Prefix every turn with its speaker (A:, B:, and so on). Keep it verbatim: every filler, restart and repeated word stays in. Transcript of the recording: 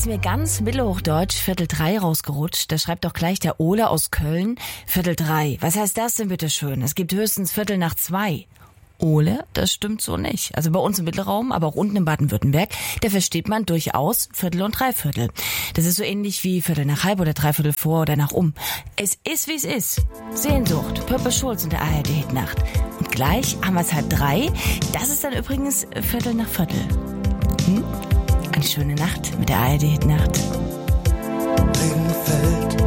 A: ist mir ganz mittelhochdeutsch Viertel drei rausgerutscht. Da schreibt doch gleich der Ole aus Köln Viertel drei. Was heißt das denn bitte schön? Es gibt höchstens Viertel nach zwei. Ole, das stimmt so nicht. Also bei uns im Mittelraum, aber auch unten in Baden-Württemberg, da versteht man durchaus Viertel und Dreiviertel. Das ist so ähnlich wie Viertel nach halb oder Dreiviertel vor oder nach um. Es ist, wie es ist. Sehnsucht, Purple Schulz und der A R D-Hitnacht. Und gleich haben wir es halb drei. Das ist dann übrigens Viertel nach Viertel. Hm? Eine schöne Nacht mit der A R D-Hitnacht.
B: Regen fällt